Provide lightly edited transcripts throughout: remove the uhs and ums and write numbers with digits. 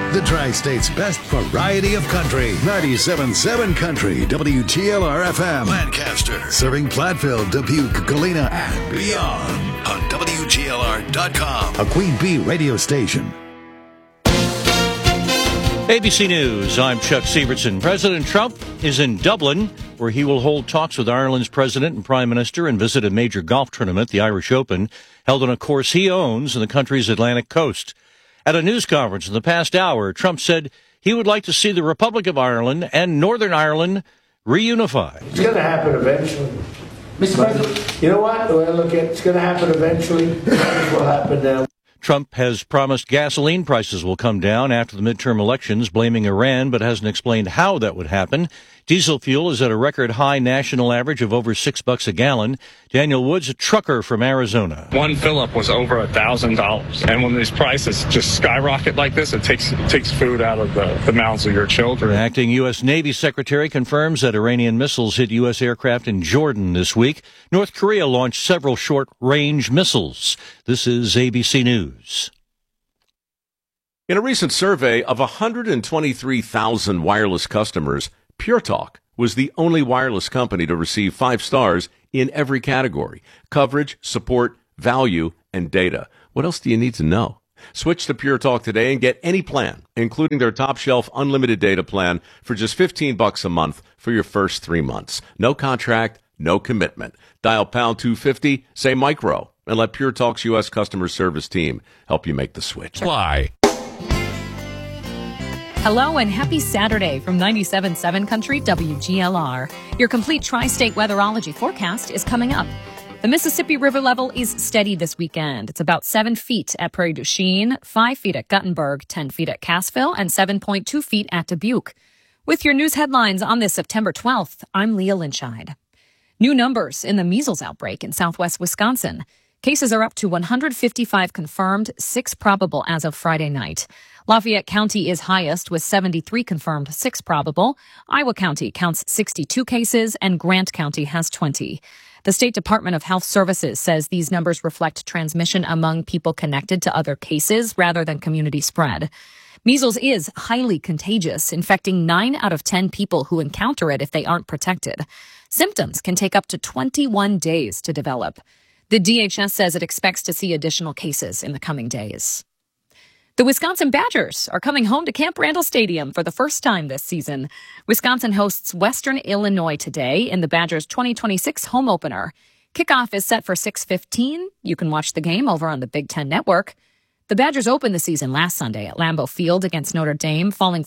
The Tri-State's best variety of country. 97.7 Country, WGLR-FM. Lancaster. Serving Platteville, Dubuque, Galena, and beyond. On WGLR.com. A Queen Bee radio station. ABC News, I'm Chuck Sievertson. President Trump is in Dublin, where he will hold talks with Ireland's president and prime minister and visit a major golf tournament, the Irish Open, held on a course he owns in the country's Atlantic coast. At a news conference in the past hour, Trump said he would like to see the Republic of Ireland and Northern Ireland reunified. It's going to happen eventually. Mr. President. You know what? Well, look, it's going to happen eventually. It will happen now. Trump has promised gasoline prices will come down after the midterm elections, blaming Iran, but hasn't explained how that would happen. Diesel fuel is at a record high national average of over $6 a gallon. Daniel Woods, a trucker from Arizona. One fill-up was over $1,000. And when these prices just skyrocket like this, it takes food out of the mouths of your children. Acting U.S. Navy Secretary confirms that Iranian missiles hit U.S. aircraft in Jordan this week. North Korea launched several short-range missiles. This is ABC News. In a recent survey of 123,000 wireless customers, Pure Talk was the only wireless company to receive 5 stars in every category: coverage, support, value, and data. What else do you need to know? Switch to Pure Talk today and get any plan, including their top shelf unlimited data plan, for just $15 a month for your first 3 months. No contract, no commitment. Dial pound 250, say micro, and let Pure Talk's U.S. customer service team help you make the switch. Why? Hello and happy Saturday from 97.7 Country WGLR. Your complete tri-state weatherology forecast is coming up. The Mississippi River level is steady this weekend. It's about 7 feet at Prairie du Chien, 5 feet at Guttenberg, 10 feet at Cassville, and 7.2 feet at Dubuque. With your news headlines on this September 12th, I'm Leah Lynchide. New numbers in the measles outbreak in southwest Wisconsin. Cases are up to 155 confirmed, 6 probable as of Friday night. Lafayette County is highest with 73 confirmed, 6 probable. Iowa County counts 62 cases and Grant County has 20. The State Department of Health Services says these numbers reflect transmission among people connected to other cases rather than community spread. Measles is highly contagious, infecting 9 out of 10 people who encounter it if they aren't protected. Symptoms can take up to 21 days to develop. The DHS says it expects to see additional cases in the coming days. The Wisconsin Badgers are coming home to Camp Randall Stadium for the first time this season. Wisconsin hosts Western Illinois today in the Badgers' 2026 home opener. Kickoff is set for 6:15. You can watch the game over on the Big Ten Network. The Badgers opened the season last Sunday at Lambeau Field against Notre Dame, falling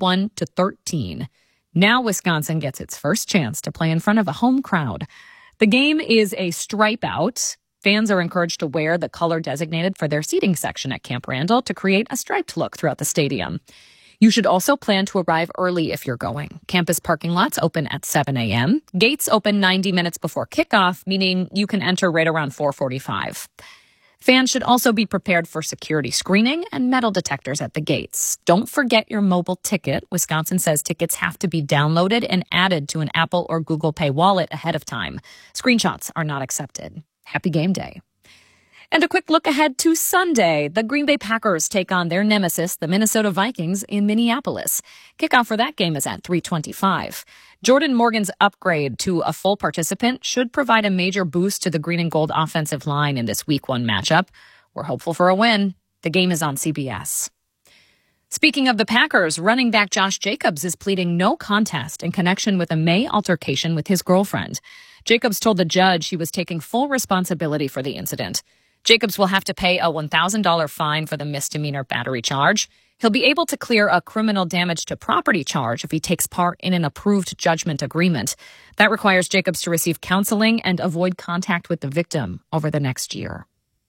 41-13. Now Wisconsin gets its first chance to play in front of a home crowd. The game is a stripe out. Fans are encouraged to wear the color designated for their seating section at Camp Randall to create a striped look throughout the stadium. You should also plan to arrive early if you're going. Campus parking lots open at 7 a.m. Gates open 90 minutes before kickoff, meaning you can enter right around 4:45. Fans should also be prepared for security screening and metal detectors at the gates. Don't forget your mobile ticket. Wisconsin says tickets have to be downloaded and added to an Apple or Google Pay wallet ahead of time. Screenshots are not accepted. Happy game day. And a quick look ahead to Sunday. The Green Bay Packers take on their nemesis, the Minnesota Vikings, in Minneapolis. Kickoff for that game is at 3:25. Jordan Morgan's upgrade to a full participant should provide a major boost to the green and gold offensive line in this Week 1 matchup. We're hopeful for a win. The game is on CBS. Speaking of the Packers, running back Josh Jacobs is pleading no contest in connection with a May altercation with his girlfriend. Jacobs told the judge he was taking full responsibility for the incident. Jacobs will have to pay a $1,000 fine for the misdemeanor battery charge. He'll be able to clear a criminal damage to property charge if he takes part in an approved judgment agreement. That requires Jacobs to receive counseling and avoid contact with the victim over the next year.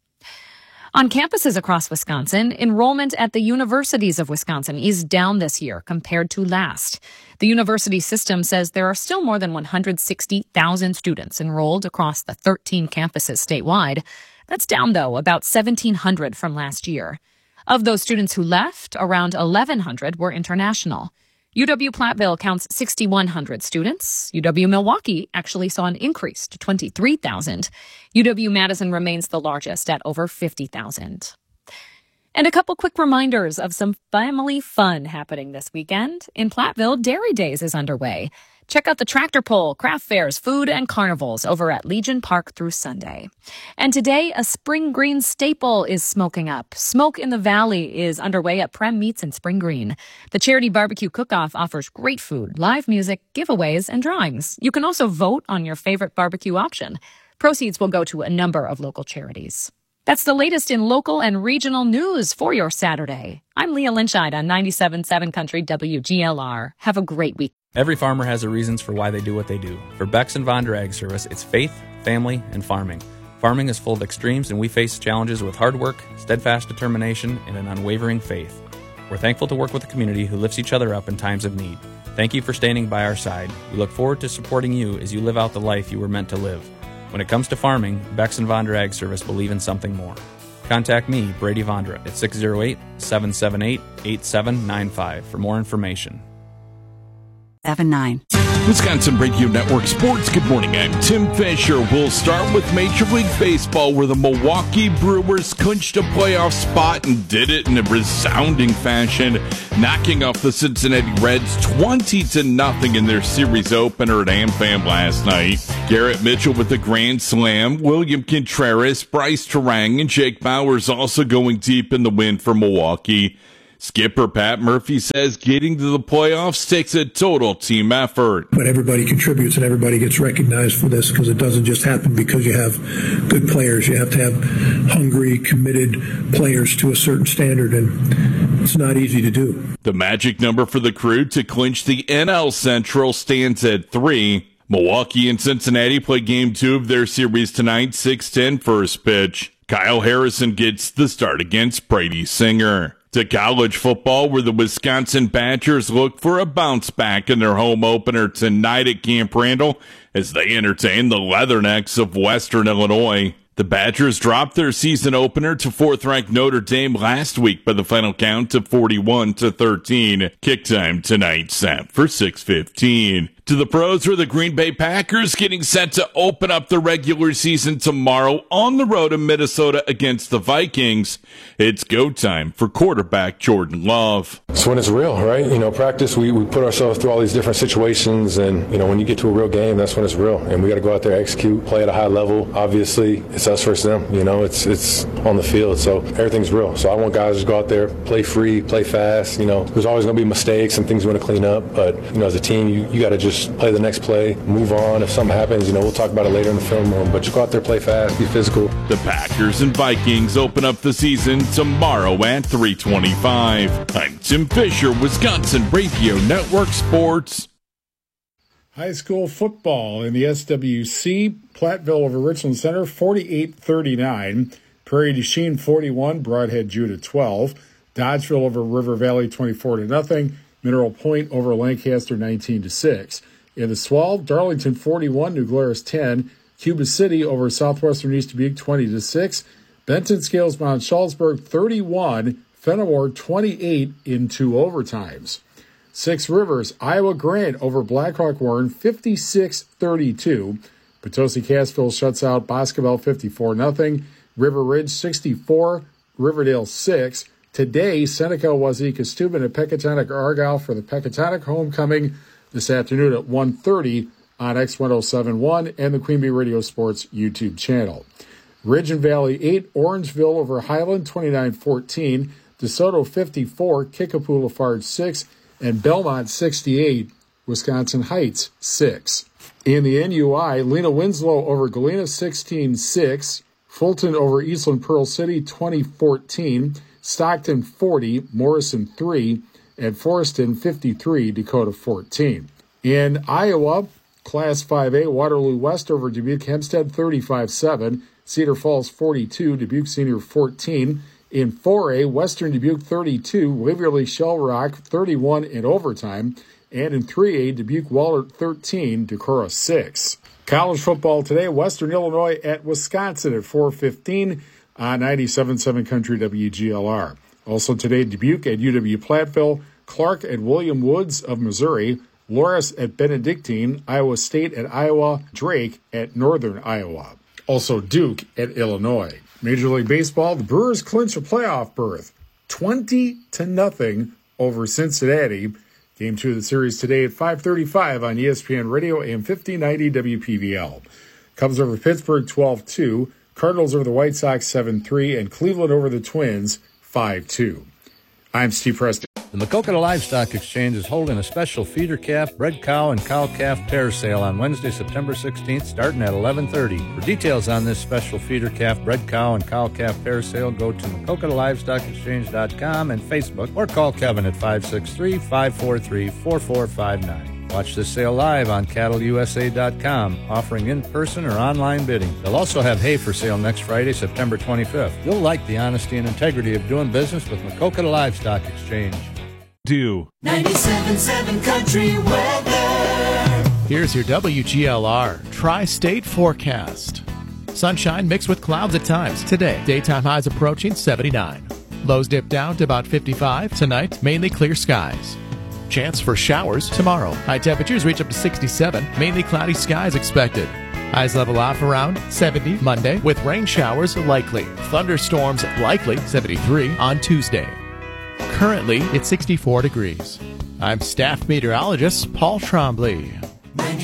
On campuses across Wisconsin, enrollment at the universities of Wisconsin is down this year compared to last. The university system says there are still more than 160,000 students enrolled across the 13 campuses statewide. That's down, though, about 1,700 from last year. Of those students who left, around 1,100 were international. UW-Platteville counts 6,100 students. UW-Milwaukee actually saw an increase to 23,000. UW-Madison remains the largest at over 50,000. And a couple quick reminders of some family fun happening this weekend. In Platteville, Dairy Days is underway. Check out the tractor pull, craft fairs, food, and carnivals over at Legion Park through Sunday. And today, a Spring Green staple is smoking up. Smoke in the Valley is underway at Prem Meats in Spring Green. The charity barbecue cook-off offers great food, live music, giveaways, and drawings. You can also vote on your favorite barbecue option. Proceeds will go to a number of local charities. That's the latest in local and regional news for your Saturday. I'm Leah Lynchide on 97.7 Country WGLR. Have a great week. Every farmer has their reasons for why they do what they do. For Bex and Vonder Ag Service, it's faith, family, and farming. Farming is full of extremes, and we face challenges with hard work, steadfast determination, and an unwavering faith. We're thankful to work with a community who lifts each other up in times of need. Thank you for standing by our side. We look forward to supporting you as you live out the life you were meant to live. When it comes to farming, Bex and Vonder Ag Service believe in something more. Contact me, Brady Vondra, at 608-778-8795 for more information. 7-9. Wisconsin Radio Network Sports. Good morning. I'm Tim Fisher. We'll start with Major League Baseball, where the Milwaukee Brewers clinched a playoff spot and did it in a resounding fashion, knocking off the Cincinnati Reds 20-0 in their series opener at AmFam last night. Garrett Mitchell with a grand slam. William Contreras, Bryce Terang, and Jake Bauers also going deep in the win for Milwaukee. Skipper Pat Murphy says getting to the playoffs takes a total team effort. But everybody contributes and everybody gets recognized for this, because it doesn't just happen because you have good players. You have to have hungry, committed players to a certain standard, and it's not easy to do. The magic number for the Crew to clinch the NL Central stands at 3. Milwaukee and Cincinnati play Game 2 of their series tonight, 6:10 first pitch. Kyle Harrison gets the start against Brady Singer. To college football, where the Wisconsin Badgers look for a bounce back in their home opener tonight at Camp Randall as they entertain the Leathernecks of Western Illinois. The Badgers dropped their season opener to 4th-ranked Notre Dame last week by the final count of 41-13. Kick time tonight set for 6:15. To the pros, where the Green Bay Packers getting set to open up the regular season tomorrow on the road in Minnesota against the Vikings. It's go time for quarterback Jordan Love. It's when it's real, right? Practice, we put ourselves through all these different situations, and, when you get to a real game, that's when it's real. And we got to go out there, execute, play at a high level. Obviously, it's us versus them. It's on the field, so everything's real. So I want guys to go out there, play free, play fast. There's always going to be mistakes and things we want to clean up, but, as a team, you got to just play the next play, move on. If something happens, we'll talk about it later in the film room, but you go out there, play fast, be physical. The Packers and Vikings open up the season tomorrow at 3:25. I'm Tim Fisher, Wisconsin Radio Network Sports. High school football in the SWC, Platteville over Richland Center, 48-39. Prairie du Chien 41, Broadhead Judah 12. Dodgeville over River Valley 24-0. Mineral Point over Lancaster 19-6. In the Swall, Darlington 41, New Glarus 10. Cuba City over Southwestern East Dubuque 20-6. Benton Scales Mount Shalsburg 31, Fenimore 28 in 2 overtimes. Six Rivers, Iowa Grant over Blackhawk Warren 56-32. Potosi Cassville shuts out Boscobel 54-0. River Ridge 64, Riverdale 6. Today, Seneca Wazeeka Steuben and Pecatonic Argyle for the Pecatonic homecoming this afternoon at 1:30 on X1071 and the Queen Bee Radio Sports YouTube channel. Ridge and Valley 8, Orangeville over Highland 29-14, DeSoto 54, Kickapoo Lafarge 6, and Belmont 68, Wisconsin Heights 6. In the NUI, Lena Winslow over Galena 16-6, Fulton over Eastland Pearl City 20-14, Stockton 40, Morrison 3, and Forreston 53, Dakota 14. In Iowa, Class 5A, Waterloo West over Dubuque Hempstead 35-7, Cedar Falls 42, Dubuque Senior 14. In 4A, Western Dubuque 32, Waverly Shell Rock 31 in overtime. And in 3A, Dubuque Wahlert 13, Decorah 6. College football today, Western Illinois at Wisconsin at 4:15 on 97.7 Country WGLR. Also today, Dubuque at UW-Platteville, Clark at William Woods of Missouri, Loras at Benedictine, Iowa State at Iowa, Drake at Northern Iowa. Also Duke at Illinois. Major League Baseball, the Brewers clinch a playoff berth. 20-0 over Cincinnati. Game 2 of the series today at 5:35 on ESPN Radio AM 1590 WPVL. Cubs over Pittsburgh 12-2. Cardinals over the White Sox 7-3. And Cleveland over the Twins 5-2. I'm Steve Preston. The Maquoketa Livestock Exchange is holding a special feeder calf, bred cow, and cow-calf pair sale on Wednesday, September 16th, starting at 11:30. For details on this special feeder calf, bred cow, and cow-calf pair sale, go to MaquoketaLivestockExchange.com and Facebook, or call Kevin at 563-543-4459. Watch this sale live on CattleUSA.com, offering in-person or online bidding. They'll also have hay for sale next Friday, September 25th. You'll like the honesty and integrity of doing business with Maquoketa Livestock Exchange. 97.7 Country Weather. Here's your WGLR Tri-State Forecast. Sunshine mixed with clouds at times. Today, daytime highs approaching 79. Lows dip down to about 55. Tonight, mainly clear skies. Chance for showers tomorrow. High temperatures reach up to 67. Mainly cloudy skies expected. Highs level off around 70 Monday with rain showers likely. Thunderstorms likely 73 on Tuesday. Currently, it's 64 degrees. I'm staff meteorologist Paul Trombley.